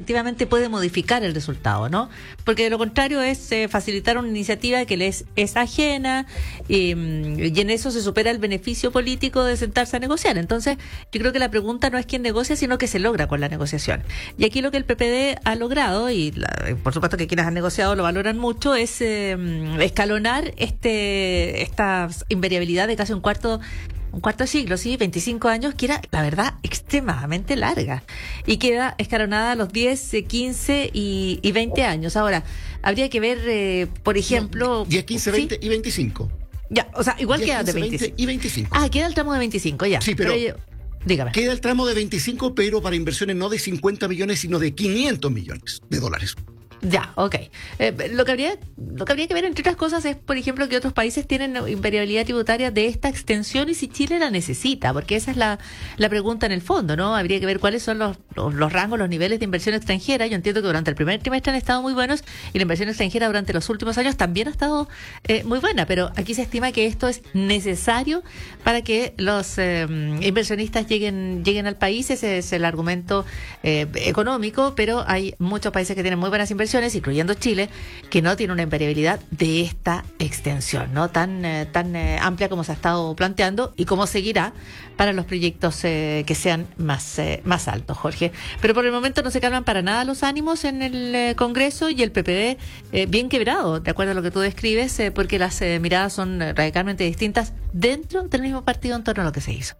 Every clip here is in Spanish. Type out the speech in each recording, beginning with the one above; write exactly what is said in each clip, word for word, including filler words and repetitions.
efectivamente puede modificar el resultado, ¿no? Porque de lo contrario es eh, facilitar una iniciativa que les es ajena y, y en eso se supera el beneficio político de sentarse a negociar. Entonces, yo creo que la pregunta no es quién negocia, sino qué se logra con la negociación. Y aquí lo que el P P D ha logrado, y la, por supuesto que quienes han negociado lo valoran mucho, es eh, escalonar este esta invariabilidad de casi un cuarto un cuarto siglo, sí, veinticinco años, que era, la verdad, extremadamente larga. Y queda escalonada a los diez, quince y, y veinte años. Ahora, habría que ver, eh, por ejemplo... No, diez, quince, veinte ¿sí? y veinticinco. Ya, o sea, igual queda de veinticinco. veinte y veinticinco. Ah, queda el tramo de veinticinco, ya. Sí, pero... pero yo, dígame. Queda el tramo de veinticinco, pero para inversiones no de cincuenta millones, sino de quinientos millones de dólares. Ya, ok. Eh, lo que habría lo que habría que ver, entre otras cosas, es, por ejemplo, que otros países tienen invariabilidad tributaria de esta extensión y si Chile la necesita, porque esa es la, la pregunta en el fondo, ¿no? Habría que ver cuáles son los, los, los rangos, los niveles de inversión extranjera. Yo entiendo que durante el primer trimestre han estado muy buenos y la inversión extranjera durante los últimos años también ha estado eh, muy buena, pero aquí se estima que esto es necesario para que los eh, inversionistas lleguen lleguen al país. Ese es el argumento eh, económico, pero hay muchos países que tienen muy buenas inversiones, incluyendo Chile, que no tiene una invariabilidad de esta extensión, ¿no? Tan eh, tan eh, amplia como se ha estado planteando y como seguirá para los proyectos eh, que sean más eh, más altos, Jorge. Pero por el momento no se calman para nada los ánimos en el eh, Congreso y el P P D eh, bien quebrado, de acuerdo a lo que tú describes, eh, porque las eh, miradas son radicalmente distintas dentro del mismo partido en torno a lo que se hizo.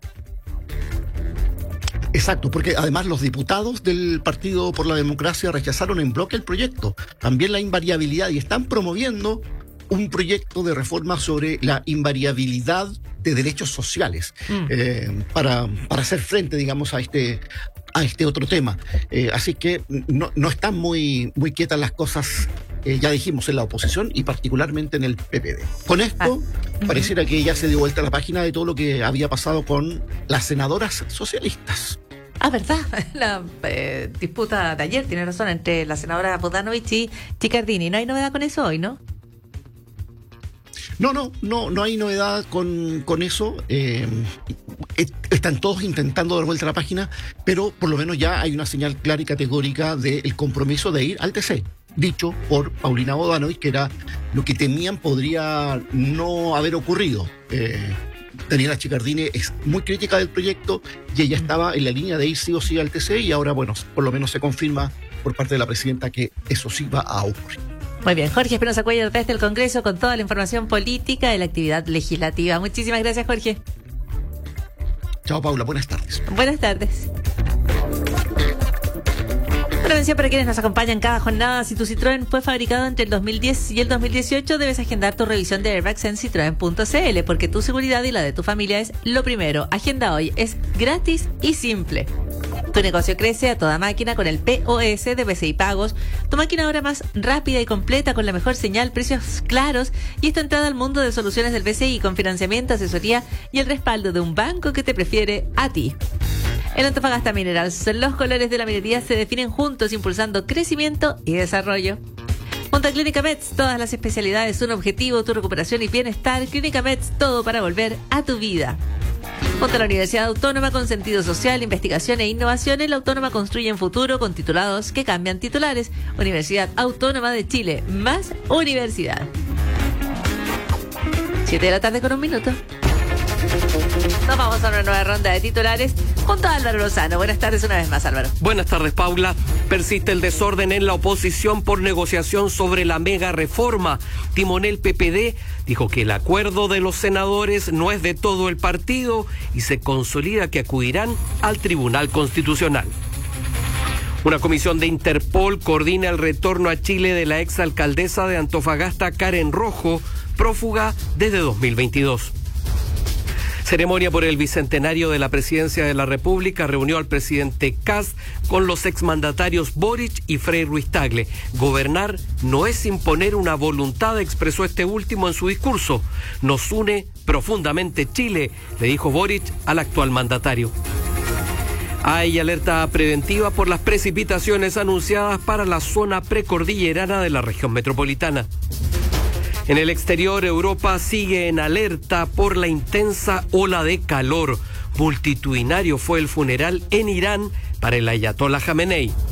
Exacto, porque además los diputados del Partido por la Democracia rechazaron en bloque el proyecto, también la invariabilidad, y están promoviendo un proyecto de reforma sobre la invariabilidad de derechos sociales mm. eh, para, para hacer frente, digamos, a este a este otro tema. Eh, así que no, no están muy, muy quietas las cosas, eh, ya dijimos, en la oposición y particularmente en el P P D. Con esto, ah. uh-huh. pareciera que ya se dio vuelta la página de todo lo que había pasado con las senadoras socialistas. Ah, verdad, la eh, disputa de ayer, tiene razón, entre la senadora Bodanovich y Chiccardini. ¿No hay novedad con eso hoy, no? No, no, no, no hay novedad con, con eso. Eh, están todos intentando dar vuelta a la página, pero por lo menos ya hay una señal clara y categórica del compromiso de ir al T C, dicho por Paulina Bodanovich, que era lo que temían podría no haber ocurrido. Eh, Daniela Chiccardini es muy crítica del proyecto y ella estaba en la línea de ir sí o sí al T C, y ahora, bueno, por lo menos se confirma por parte de la presidenta que eso sí va a ocurrir. Muy bien, Jorge Espinosa Cuellar desde el Congreso con toda la información política de la actividad legislativa. Muchísimas gracias, Jorge. Chao, Paula, buenas tardes. Buenas tardes. Una mención para quienes nos acompañan cada jornada. Si tu Citroën fue fabricado entre el dos mil diez y el dos mil dieciocho, debes agendar tu revisión de airbags en citroen punto c l, porque tu seguridad y la de tu familia es lo primero. Agenda hoy, es gratis y simple. Tu negocio crece a toda máquina con el P O S de B C I Pagos. Tu máquina ahora más rápida y completa, con la mejor señal, precios claros y esta entrada al mundo de soluciones del B C I con financiamiento, asesoría y el respaldo de un banco que te prefiere a ti. En Antofagasta Minerals, los colores de la minería se definen juntos, impulsando crecimiento y desarrollo. Junto a Clínica Meds, todas las especialidades, un objetivo, tu recuperación y bienestar. Clínica Meds, todo para volver a tu vida. Junto a la Universidad Autónoma, con sentido social, investigación e innovación, la Autónoma construye en futuro con titulados que cambian titulares. Universidad Autónoma de Chile, más universidad. Siete de la tarde con un minuto. Nos vamos a una nueva ronda de titulares junto a Álvaro Lozano. Buenas tardes una vez más, Álvaro. Buenas tardes, Paula. Persiste el desorden en la oposición por negociación sobre la mega reforma. Timonel P P D dijo que el acuerdo de los senadores no es de todo el partido y se consolida que acudirán al Tribunal Constitucional. Una comisión de Interpol coordina el retorno a Chile de la exalcaldesa de Antofagasta, Karen Rojo, prófuga desde dos mil veintidós. Ceremonia por el bicentenario de la presidencia de la República reunió al presidente Kast con los exmandatarios Boric y Frei Ruiz-Tagle. Gobernar no es imponer una voluntad, expresó este último en su discurso. Nos une profundamente Chile, le dijo Boric al actual mandatario. Hay alerta preventiva por las precipitaciones anunciadas para la zona precordillerana de la región metropolitana. En el exterior, Europa sigue en alerta por la intensa ola de calor. Multitudinario fue el funeral en Irán para el ayatolá Jamenei.